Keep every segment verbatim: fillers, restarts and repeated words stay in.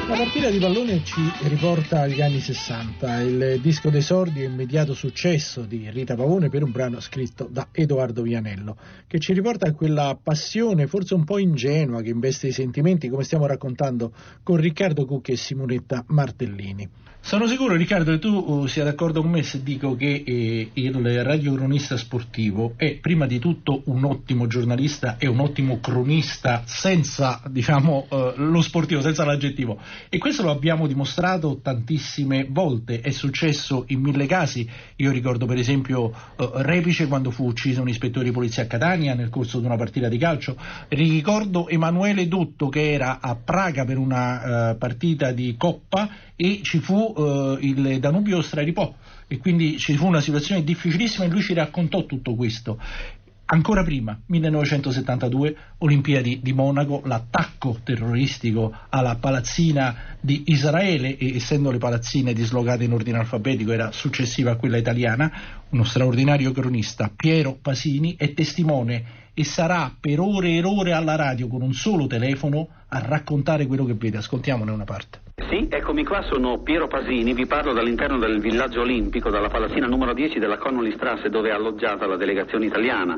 La partita di pallone ci riporta agli anni sessanta, il disco d'esordio e immediato successo di Rita Pavone per un brano scritto da Edoardo Vianello, che ci riporta a quella passione forse un po' ingenua che investe i sentimenti, come stiamo raccontando con Riccardo Cucchi e Simonetta Martellini. Sono sicuro, Riccardo, che tu uh, sia d'accordo con me se dico che eh, il radiocronista sportivo è prima di tutto un ottimo giornalista e un ottimo cronista senza, diciamo, uh, lo sportivo, senza l'aggettivo. E questo lo abbiamo dimostrato tantissime volte, è successo in mille casi. Io ricordo per esempio uh, Repice quando fu ucciso un ispettore di polizia a Catania nel corso di una partita di calcio. Ricordo Emanuele Dotto che era a Praga per una uh, partita di Coppa e ci fu uh, il Danubio straripò e quindi ci fu una situazione difficilissima e lui ci raccontò tutto questo. Ancora prima, millenovecentosettantadue, Olimpiadi di Monaco, l'attacco terroristico alla palazzina di Israele, e essendo le palazzine dislocate in ordine alfabetico era successiva a quella italiana, uno straordinario cronista, Piero Pasini, è testimone e sarà per ore e ore alla radio con un solo telefono a raccontare quello che vede. Ascoltiamone una parte. Sì, eccomi qua, sono Piero Pasini, vi parlo dall'interno del villaggio olimpico, dalla palazzina numero dieci della Connolly-Strasse, dove è alloggiata la delegazione italiana.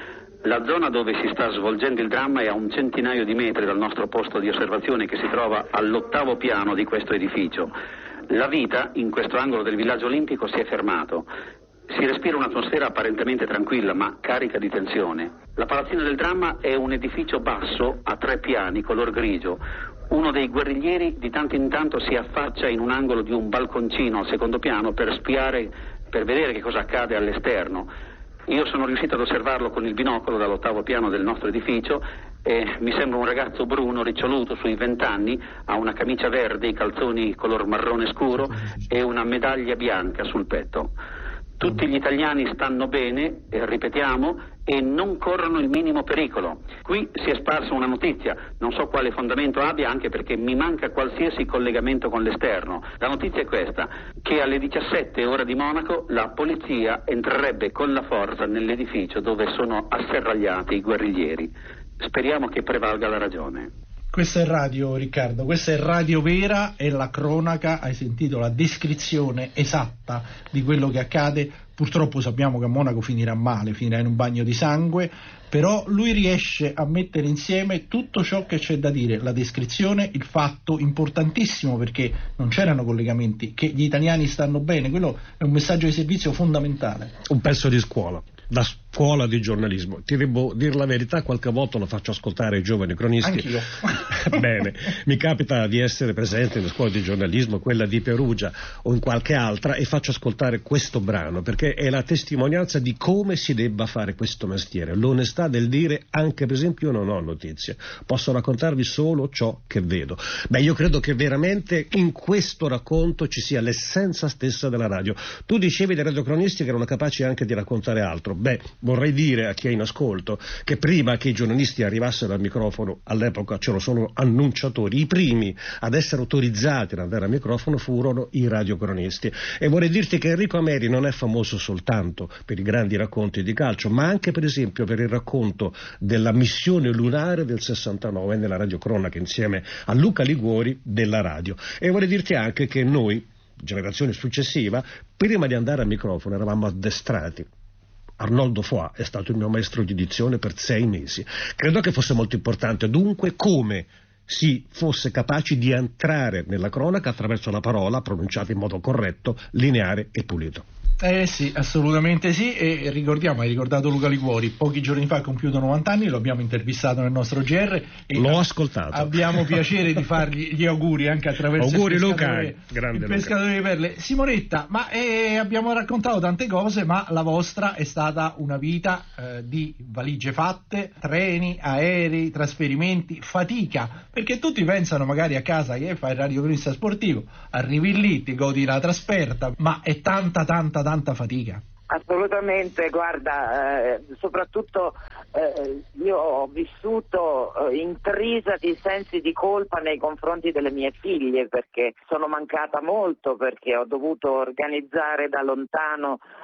La zona dove si sta svolgendo il dramma è a un centinaio di metri dal nostro posto di osservazione, che si trova all'ottavo piano di questo edificio. La vita in questo angolo del villaggio olimpico si è fermato. Si respira un'atmosfera apparentemente tranquilla ma carica di tensione. La palazzina del dramma è un edificio basso a tre piani color grigio. Uno dei guerriglieri di tanto in tanto si affaccia in un angolo di un balconcino al secondo piano per spiare, per vedere che cosa accade all'esterno. Io sono riuscito ad osservarlo con il binocolo dall'ottavo piano del nostro edificio e mi sembra un ragazzo bruno, riccioluto, sui vent'anni, ha una camicia verde, i calzoni color marrone scuro e una medaglia bianca sul petto. Tutti gli italiani stanno bene, eh, ripetiamo, e non corrono il minimo pericolo. Qui si è sparsa una notizia, non so quale fondamento abbia, anche perché mi manca qualsiasi collegamento con l'esterno. La notizia è questa, che alle diciassette ora di Monaco la polizia entrerebbe con la forza nell'edificio dove sono asserragliati i guerriglieri. Speriamo che prevalga la ragione. Questa è radio, Riccardo, questa è radio vera, è la cronaca, hai sentito la descrizione esatta di quello che accade. Purtroppo sappiamo che a Monaco finirà male, finirà in un bagno di sangue, però lui riesce a mettere insieme tutto ciò che c'è da dire, la descrizione, il fatto importantissimo, perché non c'erano collegamenti, che gli italiani stanno bene, quello è un messaggio di servizio fondamentale. Un pezzo di scuola. La scuola di giornalismo. Ti devo dire la verità, qualche volta lo faccio ascoltare ai giovani cronisti. Anch'io. Bene, mi capita di essere presente nelle scuole di giornalismo, quella di Perugia o in qualche altra, e faccio ascoltare questo brano perché è la testimonianza di come si debba fare questo mestiere, l'onestà del dire anche, per esempio, io non ho notizie, posso raccontarvi solo ciò che vedo. Beh, io credo che veramente in questo racconto ci sia l'essenza stessa della radio. Tu dicevi dei radiocronisti che erano capaci anche di raccontare altro. Beh, vorrei dire a chi è in ascolto che prima che i giornalisti arrivassero al microfono, all'epoca c'erano solo annunciatori, i primi ad essere autorizzati ad andare al microfono furono i radiocronisti. E vorrei dirti che Enrico Ameri non è famoso soltanto per i grandi racconti di calcio, ma anche per esempio per il racconto della missione lunare del sessantanove nella radiocronaca insieme a Luca Liguori della radio. E vorrei dirti anche che noi, generazione successiva, prima di andare al microfono eravamo addestrati. Arnoldo Foà è stato il mio maestro di dizione per sei mesi. Credo che fosse molto importante dunque come si fosse capaci di entrare nella cronaca attraverso la parola pronunciata in modo corretto, lineare e pulito. Eh sì, assolutamente sì, e ricordiamo, hai ricordato Luca Liguori, pochi giorni fa ha compiuto novanta anni, lo abbiamo intervistato nel nostro G R e l'ho ascoltato. Abbiamo piacere di fargli gli auguri anche attraverso auguri, il pescatore, Luca, grande il pescatore di perle. Simonetta, ma eh, abbiamo raccontato tante cose, ma la vostra è stata una vita eh, di valigie fatte, treni, aerei, trasferimenti, fatica, perché tutti pensano magari a casa che fai il radiocronista sportivo, arrivi lì, ti godi la trasferta, ma è tanta tanta tanta fatica. Assolutamente, guarda, eh, soprattutto eh, io ho vissuto eh, intrisa di sensi di colpa nei confronti delle mie figlie, perché sono mancata molto, perché ho dovuto organizzare da lontano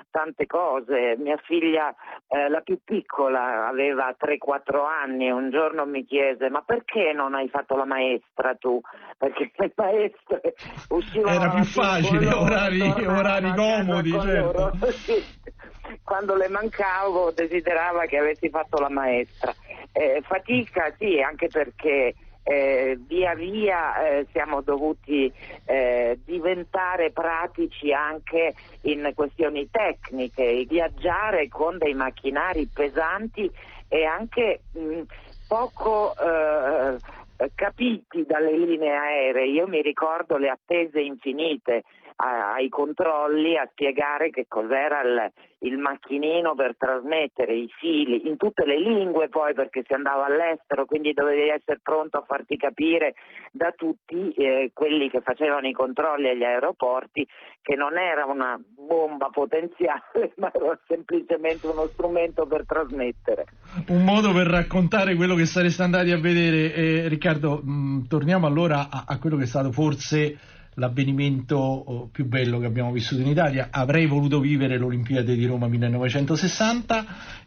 tante cose. Mia figlia, eh, la più piccola, aveva tre quattro anni e un giorno mi chiese: ma perché non hai fatto la maestra tu? Perché le maestre uscivano era più facile, loro, orari, orari comodi, certo. Sì. Quando le mancavo desiderava che avessi fatto la maestra. Eh, fatica, sì, anche perché Eh, via via eh, siamo dovuti eh, diventare pratici anche in questioni tecniche, viaggiare con dei macchinari pesanti e anche mh, poco eh, capiti dalle linee aeree. Io mi ricordo le attese infinite a, ai controlli a spiegare che cos'era il, il macchinino per trasmettere i fili in tutte le lingue, poi, perché si andava all'estero, quindi dovevi essere pronto a farti capire da tutti eh, quelli che facevano i controlli agli aeroporti che non era una bomba potenziale, ma era semplicemente uno strumento per trasmettere. Un modo per raccontare quello che sareste andati a vedere. eh, Riccardo, mh, torniamo allora a, a quello che è stato forse l'avvenimento oh, più bello che abbiamo vissuto in Italia. Avrei voluto vivere l'Olimpiade di Roma millenovecentosessanta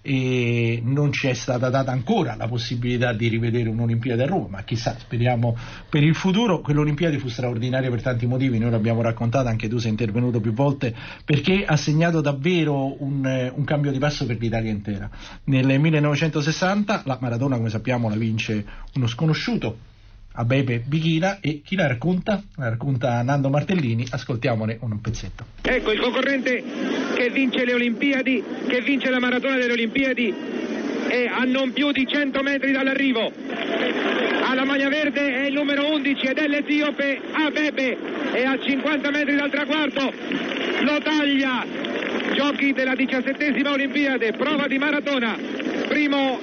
e non ci è stata data ancora la possibilità di rivedere un'Olimpiade a Roma, ma chissà, speriamo per il futuro. Quell'Olimpiade fu straordinaria per tanti motivi, noi l'abbiamo raccontata, anche tu sei intervenuto più volte, perché ha segnato davvero un, un cambio di passo per l'Italia intera. Nel millenovecentosessanta la maratona, come sappiamo, la vince uno sconosciuto, Abebe Bikila, e chi la racconta? La racconta Nando Martellini. Ascoltiamone un pezzetto. Ecco il concorrente che vince le Olimpiadi, che vince la maratona delle Olimpiadi, e a non più di cento metri dall'arrivo. Alla maglia verde è il numero undici ed è l'etiope Abebe, e a cinquanta metri dal traguardo lo taglia. Giochi della diciassettesima Olimpiade, prova di maratona. Primo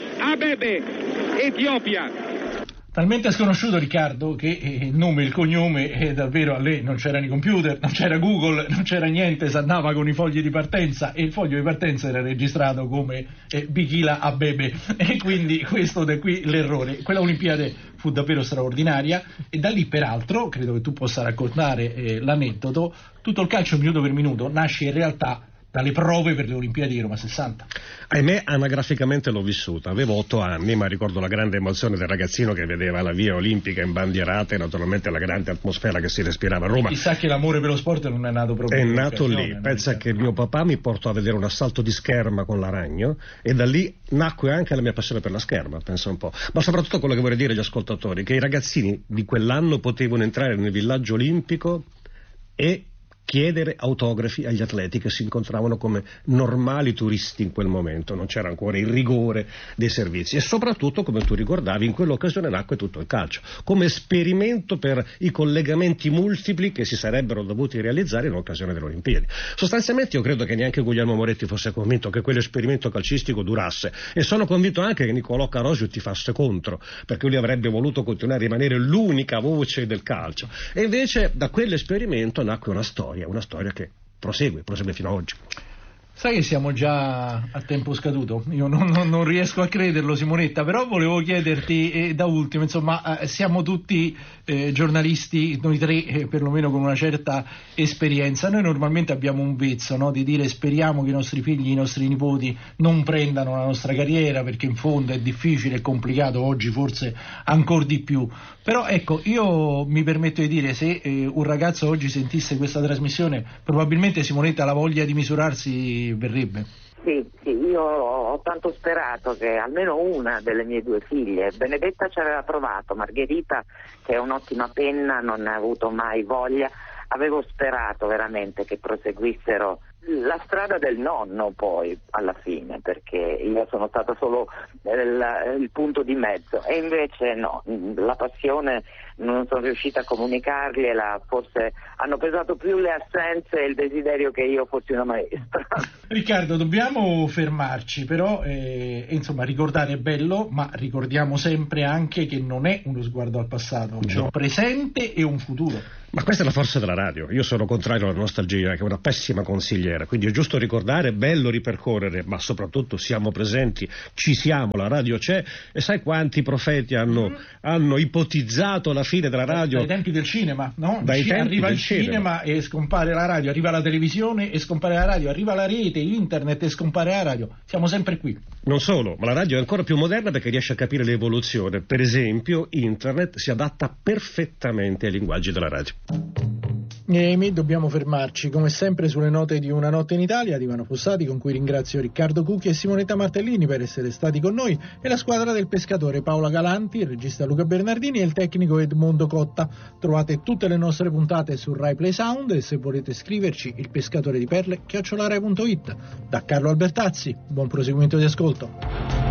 Abebe, Etiopia. Talmente sconosciuto, Riccardo, che eh, il nome e il cognome eh, davvero a lei non c'erano i computer, non c'era Google, non c'era niente, si andava con i fogli di partenza e il foglio di partenza era registrato come eh, Bikila Abebe, e quindi questo da qui l'errore. Quella Olimpiade fu davvero straordinaria e da lì, peraltro, credo che tu possa raccontare eh, l'aneddoto, tutto il calcio minuto per minuto nasce in realtà dalle prove per le Olimpiadi di Roma sessanta. Ahimè, anagraficamente l'ho vissuta, avevo otto anni, ma ricordo la grande emozione del ragazzino che vedeva la via olimpica imbandierata e naturalmente la grande atmosfera che si respirava a Roma. Chissà che l'amore per lo sport non è nato proprio è nato lì. Pensa che mio papà mi portò a vedere un assalto di scherma con l'Aragno e da lì nacque anche la mia passione per la scherma, pensa un po'. Ma soprattutto quello che vorrei dire agli ascoltatori, che i ragazzini di quell'anno potevano entrare nel villaggio olimpico e chiedere autografi agli atleti che si incontravano come normali turisti in quel momento, non c'era ancora il rigore dei servizi, e soprattutto, come tu ricordavi, in quell'occasione nacque tutto il calcio come esperimento per i collegamenti multipli che si sarebbero dovuti realizzare in occasione delle Olimpiadi. Sostanzialmente io credo che neanche Guglielmo Moretti fosse convinto che quell'esperimento calcistico durasse, e sono convinto anche che Niccolò Carosio ti fasse contro, perché lui avrebbe voluto continuare a rimanere l'unica voce del calcio, e invece da quell'esperimento nacque una storia una storia che prosegue, prosegue fino ad oggi. Sai che siamo già a tempo scaduto? Io non, non, non riesco a crederlo, Simonetta, però volevo chiederti eh, da ultimo, insomma, eh, siamo tutti eh, giornalisti, noi tre eh, perlomeno con una certa esperienza. Noi normalmente abbiamo un vezzo, no? Di dire speriamo che i nostri figli, i nostri nipoti non prendano la nostra carriera, perché in fondo è difficile, è complicato, oggi forse ancora di più. Però ecco, io mi permetto di dire, se eh, un ragazzo oggi sentisse questa trasmissione, probabilmente, Simonetta, la voglia di misurarsi verrebbe. Sì, sì, io ho tanto sperato che almeno una delle mie due figlie, Benedetta ci aveva provato, Margherita, che è un'ottima penna, non ne ha avuto mai voglia, avevo sperato veramente che proseguissero la strada del nonno poi alla fine, perché io sono stata solo il, il punto di mezzo, e invece no, la passione non sono riuscita a comunicargliela, forse hanno pesato più le assenze e il desiderio che io fossi una maestra. Riccardo, dobbiamo fermarci, però eh, insomma, ricordare è bello, ma ricordiamo sempre anche che non è uno sguardo al passato, c'è un presente e un futuro. Ma questa è la forza della radio. Io sono contrario alla nostalgia, che è una pessima consigliera, quindi è giusto ricordare, bello ripercorrere, ma soprattutto siamo presenti, ci siamo, la radio c'è, e sai quanti profeti hanno, mm. hanno ipotizzato la fine della radio? Dai tempi del cinema, no? Dai tempi arriva del il cinema, cinema e scompare la radio, arriva la televisione e scompare la radio, arriva la rete, internet e scompare la radio, siamo sempre qui. Non solo, ma la radio è ancora più moderna perché riesce a capire l'evoluzione. Per esempio, internet si adatta perfettamente ai linguaggi della radio. E ahimè dobbiamo fermarci, come sempre, sulle note di Una notte in Italia di Ivano Fossati, con cui ringrazio Riccardo Cucchi e Simonetta Martellini per essere stati con noi, e la squadra del Pescatore, Paola Galanti, il regista Luca Bernardini e il tecnico Edmondo Cotta. Trovate tutte le nostre puntate su Rai Play Sound, e se volete scriverci, il pescatore di perle chiocciola rai punto it. Da Carlo Albertazzi, buon proseguimento di ascolto.